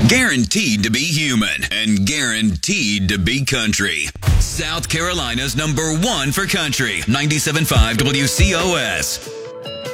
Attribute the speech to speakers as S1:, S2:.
S1: Guaranteed to be human and guaranteed to be country. South Carolina's #1 for country. 97.5 WCOS.